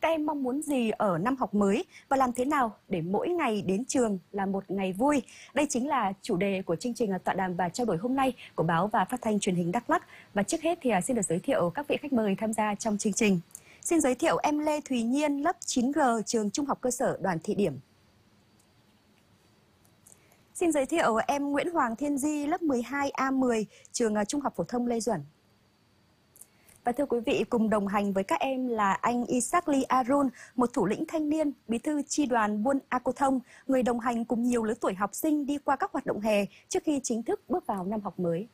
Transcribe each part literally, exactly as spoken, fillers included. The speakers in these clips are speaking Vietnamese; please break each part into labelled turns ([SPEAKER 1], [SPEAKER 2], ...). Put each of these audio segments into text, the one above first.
[SPEAKER 1] Các em mong muốn gì ở năm học mới và làm thế nào để mỗi ngày đến trường là một ngày vui? Đây chính là chủ đề của chương trình tọa đàm và trao đổi hôm nay của báo và phát thanh truyền hình Đắk Lắk. Và trước hết thì xin được giới thiệu các vị khách mời tham gia trong chương trình. Xin giới thiệu em Lê Thùy Nhiên, lớp chín G, trường Trung học cơ sở Đoàn Thị Điểm. Xin giới thiệu em Nguyễn Hoàng Thiên Di, lớp mười hai A mười, trường Trung học phổ thông Lê Duẩn. Và thưa quý vị, cùng đồng hành với các em là anh Isakli Arun, một thủ lĩnh thanh niên, bí thư chi đoàn Buôn A Cô Thông, người đồng hành cùng nhiều lứa tuổi học sinh đi qua các hoạt động hè trước khi chính thức bước vào năm học mới.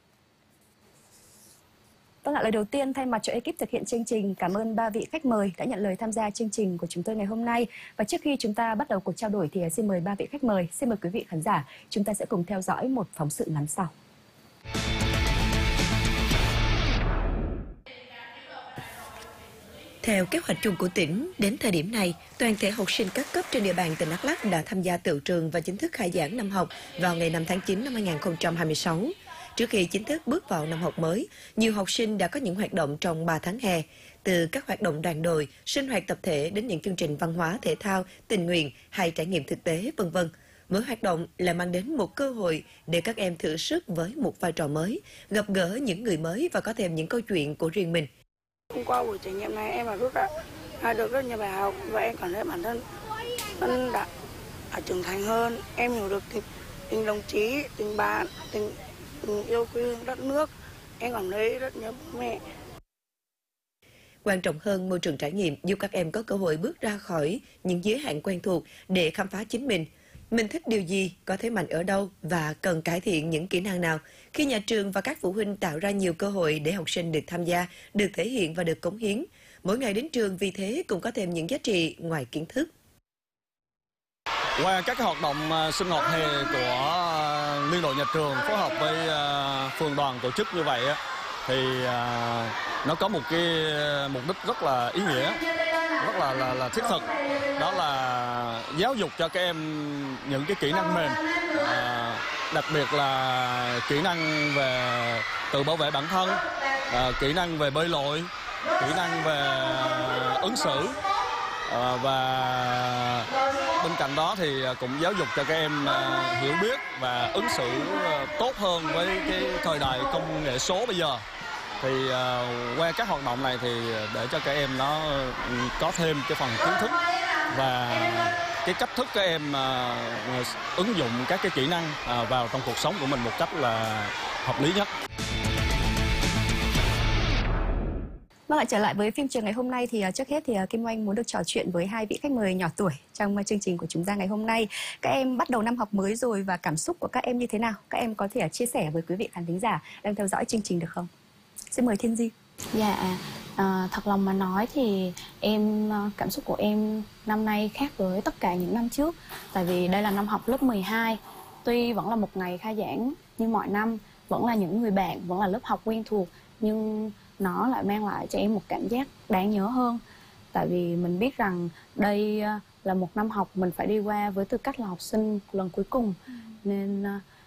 [SPEAKER 1] Vâng ạ, lời đầu tiên thay mặt cho ekip thực hiện chương trình, cảm ơn ba vị khách mời đã nhận lời tham gia chương trình của chúng tôi ngày hôm nay. Và trước khi chúng ta bắt đầu cuộc trao đổi thì xin mời ba vị khách mời, xin mời quý vị khán giả, chúng ta sẽ cùng theo dõi một phóng sự ngắn sau.
[SPEAKER 2] Theo kế hoạch chung của tỉnh, đến thời điểm này, toàn thể học sinh các cấp trên địa bàn tỉnh Đắk Lắk đã tham gia tựu trường và chính thức khai giảng năm học vào ngày năm tháng chín năm hai nghìn không trăm hai mươi sáu. Trước khi chính thức bước vào năm học mới, nhiều học sinh đã có những hoạt động trong ba tháng hè, từ các hoạt động đoàn đội, sinh hoạt tập thể đến những chương trình văn hóa, thể thao, tình nguyện hay trải nghiệm thực tế, vân vân. Mỗi hoạt động là mang đến một cơ hội để các em thử sức với một vai trò mới, gặp gỡ những người mới và có thêm những câu chuyện của riêng mình.
[SPEAKER 3] Hôm qua buổi trải nghiệm này em và rút ra được rất nhiều bài học và em cảm thấy bản thân thân đã, đã trưởng thành hơn. Em hiểu được tình, tình đồng chí, tình bạn, tình, tình yêu quê hương đất nước. Em cảm thấy rất nhớ bố mẹ.
[SPEAKER 2] Quan trọng hơn, môi trường trải nghiệm giúp các em có cơ hội bước ra khỏi những giới hạn quen thuộc để khám phá chính mình. Mình thích điều gì, có thế mạnh ở đâu và cần cải thiện những kỹ năng nào. Khi nhà trường và các phụ huynh tạo ra nhiều cơ hội để học sinh được tham gia, được thể hiện và được cống hiến, mỗi ngày đến trường vì thế cũng có thêm những giá trị ngoài kiến thức.
[SPEAKER 4] Qua các hoạt động sinh hoạt hè của liên đội nhà trường phối hợp với phường đoàn tổ chức như vậy thì nó có một cái mục đích rất là ý nghĩa, rất là là, là thiết thực, đó là giáo dục cho các em những cái kỹ năng mềm, à, đặc biệt là kỹ năng về tự bảo vệ bản thân, à, kỹ năng về bơi lội, kỹ năng về ứng xử, à, và bên cạnh đó thì cũng giáo dục cho các em hiểu biết và ứng xử tốt hơn với cái thời đại công nghệ số bây giờ. Thì uh, qua các hoạt động này thì để cho các em nó có thêm cái phần kiến thức và cái cách thức các em uh, ứng dụng các cái kỹ năng uh, vào trong cuộc sống của mình một cách là hợp lý nhất.
[SPEAKER 1] Vâng ạ, trở lại với phim trường ngày hôm nay thì trước hết thì Kim Oanh muốn được trò chuyện với hai vị khách mời nhỏ tuổi trong chương trình của chúng ta ngày hôm nay. Các em bắt đầu năm học mới rồi và cảm xúc của các em như thế nào? Các em có thể chia sẻ với quý vị khán thính giả đang theo dõi chương trình được không? Xin mời Thiên Di.
[SPEAKER 5] Dạ, à, thật lòng mà nói thì em cảm xúc của em năm nay khác với tất cả những năm trước. Tại vì đây là năm học lớp mười hai. Tuy vẫn là một ngày khai giảng như mọi năm, vẫn là những người bạn, vẫn là lớp học quen thuộc, nhưng nó lại mang lại cho em một cảm giác đáng nhớ hơn. Tại vì mình biết rằng đây là một năm học mình phải đi qua với tư cách là học sinh lần cuối cùng. ừ. Nên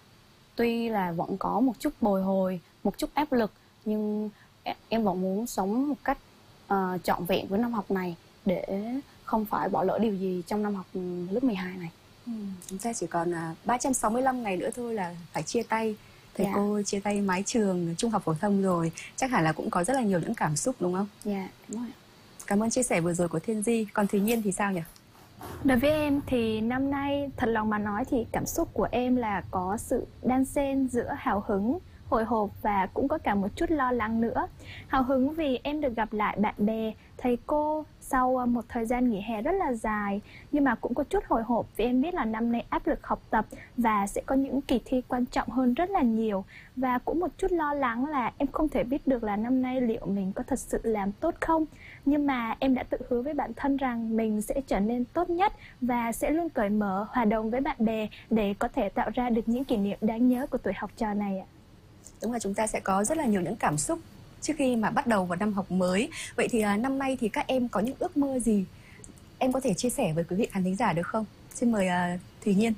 [SPEAKER 5] tuy là vẫn có một chút bồi hồi, một chút áp lực, nhưng em vẫn muốn sống một cách uh, trọn vẹn với năm học này để không phải bỏ lỡ điều gì trong năm học lớp mười hai này.
[SPEAKER 1] ừ. Chúng ta chỉ còn uh, ba trăm sáu mươi lăm ngày nữa thôi là phải chia tay. Thầy dạ. cô chia tay mái trường trung học phổ thông rồi. Chắc hẳn là cũng có rất là nhiều những cảm xúc đúng không?
[SPEAKER 5] Dạ, đúng rồi.
[SPEAKER 1] Cảm ơn chia sẻ vừa rồi của Thiên Di. Còn Thùy Nhiên thì sao nhỉ?
[SPEAKER 6] Đối với em thì năm nay thật lòng mà nói thì cảm xúc của em là có sự đan xen giữa hào hứng, hồi hộp và cũng có cả một chút lo lắng nữa. Hào hứng vì em được gặp lại bạn bè, thầy cô sau một thời gian nghỉ hè rất là dài. Nhưng mà cũng có chút hồi hộp vì em biết là năm nay áp lực học tập và sẽ có những kỳ thi quan trọng hơn rất là nhiều. Và cũng một chút lo lắng là em không thể biết được là năm nay liệu mình có thật sự làm tốt không. Nhưng mà em đã tự hứa với bản thân rằng mình sẽ trở nên tốt nhất và sẽ luôn cởi mở, hòa đồng với bạn bè để có thể tạo ra được những kỷ niệm đáng nhớ của tuổi học trò này ạ.
[SPEAKER 1] Đúng là chúng ta sẽ có rất là nhiều những cảm xúc trước khi mà bắt đầu vào năm học mới. Vậy thì uh, năm nay thì các em có những ước mơ gì? Em có thể chia sẻ với quý vị khán thính giả được không? Xin mời uh, Thùy Nhiên.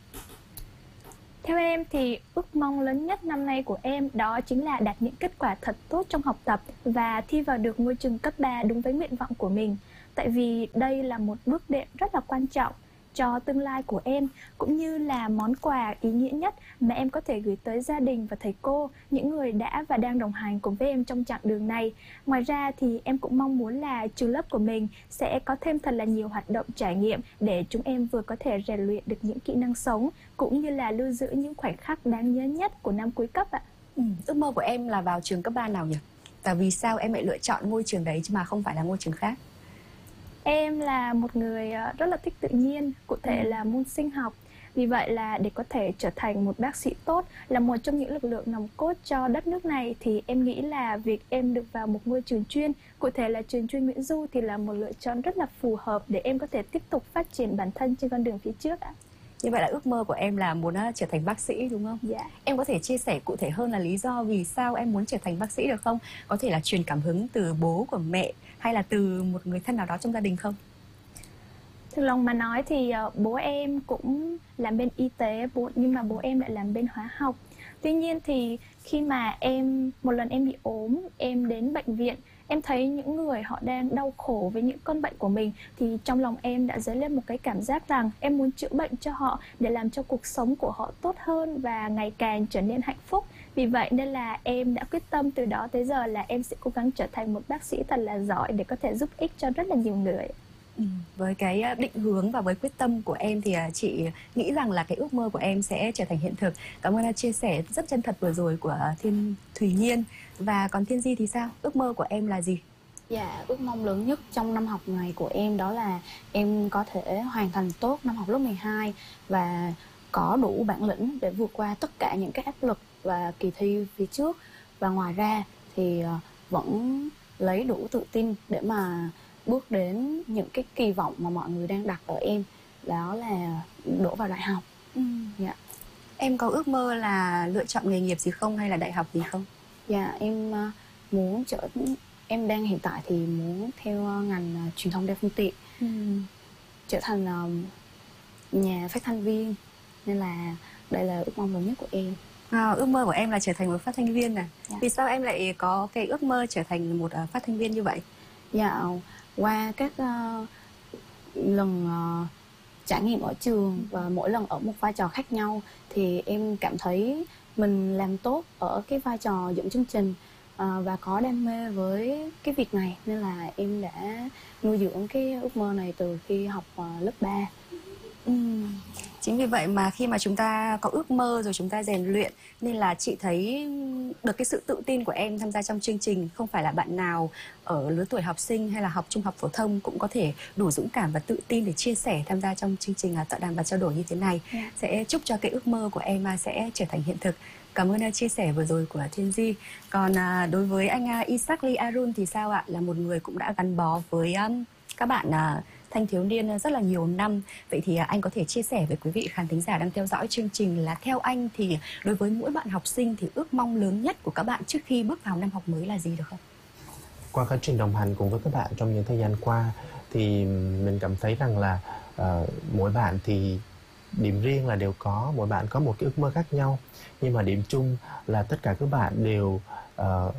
[SPEAKER 6] Theo em thì ước mong lớn nhất năm nay của em đó chính là đạt những kết quả thật tốt trong học tập và thi vào được ngôi trường cấp ba đúng với nguyện vọng của mình. tại vì đây là một bước đệm rất là quan trọng cho tương lai của em, cũng như là món quà ý nghĩa nhất mà em có thể gửi tới gia đình và thầy cô, những người đã và đang đồng hành cùng với em trong chặng đường này. Ngoài ra thì em cũng mong muốn là trường lớp của mình sẽ có thêm thật là nhiều hoạt động trải nghiệm để chúng em vừa có thể rèn luyện được những kỹ năng sống, cũng như là lưu giữ những khoảnh khắc đáng nhớ nhất của năm cuối cấp ạ.
[SPEAKER 1] Ừ, ước mơ của em là vào trường cấp ba nào nhỉ? Và vì sao em lại lựa chọn ngôi trường đấy chứ mà không phải là ngôi trường khác?
[SPEAKER 6] Em là một người rất là thích tự nhiên, cụ thể là môn sinh học. Vì vậy là để có thể trở thành một bác sĩ tốt, là một trong những lực lượng nòng cốt cho đất nước này, thì em nghĩ là việc em được vào một ngôi trường chuyên, cụ thể là trường chuyên Nguyễn Du, thì là một lựa chọn rất là phù hợp để em có thể tiếp tục phát triển bản thân trên con đường phía trước ạ.
[SPEAKER 1] Như vậy là ước mơ của em là muốn trở thành bác sĩ đúng không?
[SPEAKER 6] Dạ.
[SPEAKER 1] Em có thể chia sẻ cụ thể hơn là lý do vì sao em muốn trở thành bác sĩ được không? Có thể là truyền cảm hứng từ bố của mẹ hay là từ một người thân nào đó trong gia đình không?
[SPEAKER 6] Thực lòng mà nói thì uh, bố em cũng làm bên y tế, bố, nhưng mà bố em lại làm bên hóa học. Tuy nhiên thì khi mà em, một lần em bị ốm, em đến bệnh viện, em thấy những người họ đang đau khổ với những cơn bệnh của mình, thì trong lòng em đã dấy lên một cái cảm giác rằng em muốn chữa bệnh cho họ để làm cho cuộc sống của họ tốt hơn và ngày càng trở nên hạnh phúc. Vì vậy nên là em đã quyết tâm từ đó tới giờ là em sẽ cố gắng trở thành một bác sĩ thật là giỏi để có thể giúp ích cho rất là nhiều người.
[SPEAKER 1] Ừ, với cái định hướng và với quyết tâm của em thì chị nghĩ rằng là cái ước mơ của em sẽ trở thành hiện thực. Cảm ơn chia sẻ rất chân thật vừa rồi của Thiên Thùy Nhiên. Và còn Thiên Di thì sao? Ước mơ của em là gì?
[SPEAKER 5] Dạ, ước mong lớn nhất trong năm học này của em đó là em có thể hoàn thành tốt năm học lớp mười hai và có đủ bản lĩnh để vượt qua tất cả những cái áp lực và kỳ thi phía trước. Và ngoài ra thì vẫn lấy đủ tự tin để mà bước đến những cái kỳ vọng mà mọi người đang đặt ở em, đó là đỗ vào đại học.
[SPEAKER 1] Ừ.
[SPEAKER 5] Dạ.
[SPEAKER 1] Em có ước mơ là lựa chọn nghề nghiệp gì không hay là đại học gì không?
[SPEAKER 5] Dạ, em muốn trở em đang hiện tại thì muốn theo ngành uh, truyền thông đa phương tiện, ừ. trở thành uh, nhà phát thanh viên, nên là đây là ước mong lớn nhất của em.
[SPEAKER 1] À, ước mơ của em là trở thành một phát thanh viên này.
[SPEAKER 5] Dạ.
[SPEAKER 1] Vì sao em lại có cái ước mơ trở thành một uh, phát thanh viên như vậy?
[SPEAKER 5] Dạ, qua các uh, lần uh, trải nghiệm ở trường và mỗi lần ở một vai trò khác nhau thì em cảm thấy mình làm tốt ở cái vai trò dẫn chương trình uh, và có đam mê với cái việc này, nên là em đã nuôi dưỡng cái ước mơ này từ khi học uh, lớp ba.
[SPEAKER 1] Ừ. Chính vì vậy mà khi mà chúng ta có ước mơ rồi chúng ta rèn luyện, nên là chị thấy được cái sự tự tin của em tham gia trong chương trình. Không phải là bạn nào ở lứa tuổi học sinh hay là học trung học phổ thông cũng có thể đủ dũng cảm và tự tin để chia sẻ tham gia trong chương trình tọa đàm và trao đổi như thế này. Yeah. Sẽ chúc cho cái ước mơ của em sẽ trở thành hiện thực. Cảm ơn chia sẻ vừa rồi của Thiên Di. Còn đối với anh Isaac Lee Arun thì sao ạ? Là một người cũng đã gắn bó với các bạn thanh thiếu niên rất là nhiều năm. Vậy thì anh có thể chia sẻ với quý vị khán thính giả đang theo dõi chương trình là theo anh thì đối với mỗi bạn học sinh thì ước mong lớn nhất của các bạn trước khi bước vào năm học mới là gì được không?
[SPEAKER 7] Qua quá trình đồng hành cùng với các bạn trong những thời gian qua thì mình cảm thấy rằng là uh, mỗi bạn thì điểm riêng là đều có, mỗi bạn có một cái ước mơ khác nhau, nhưng mà điểm chung là tất cả các bạn đều uh,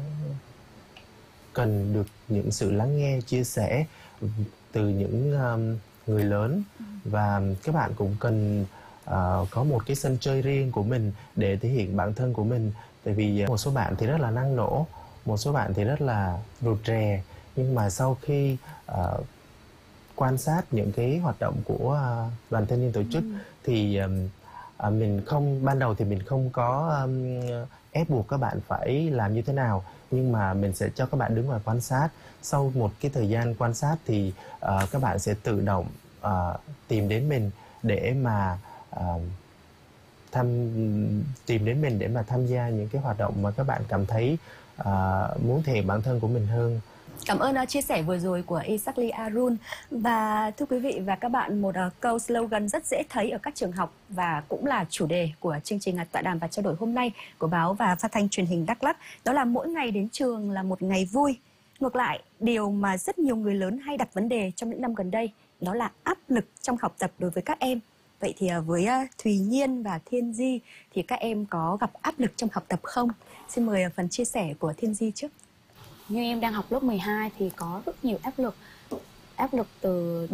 [SPEAKER 7] cần được những sự lắng nghe, chia sẻ từ những um, người lớn, và các bạn cũng cần uh, có một cái sân chơi riêng của mình để thể hiện bản thân của mình. Tại vì một số bạn thì rất là năng nổ, một số bạn thì rất là rụt rè, nhưng mà sau khi uh, quan sát những cái hoạt động của uh, đoàn thanh niên tổ chức ừ. thì um, uh, mình không, ban đầu thì mình không có um, ép buộc các bạn phải làm như thế nào, nhưng mà mình sẽ cho các bạn đứng ngoài quan sát. Sau một cái thời gian quan sát thì uh, các bạn sẽ tự động uh, tìm đến mình để mà uh, thăm tìm đến mình để mà tham gia những cái hoạt động mà các bạn cảm thấy uh, muốn thể hiện bản thân của mình hơn.
[SPEAKER 1] Cảm ơn uh, chia sẻ vừa rồi của Isaac Lee Arun. Và thưa quý vị và các bạn, một uh, câu slogan rất dễ thấy ở các trường học và cũng là chủ đề của chương trình tọa đàm và trao đổi hôm nay của báo và phát thanh truyền hình Đắk Lắk, đó là mỗi ngày đến trường là một ngày vui. Ngược lại, điều mà rất nhiều người lớn hay đặt vấn đề trong những năm gần đây đó là áp lực trong học tập đối với các em. Vậy thì uh, với uh, Thùy Nhiên và Thiên Di thì các em có gặp áp lực trong học tập không? Xin mời uh, phần chia sẻ của Thiên Di trước.
[SPEAKER 5] Như em đang học lớp mười hai thì có rất nhiều áp lực. áp lực từ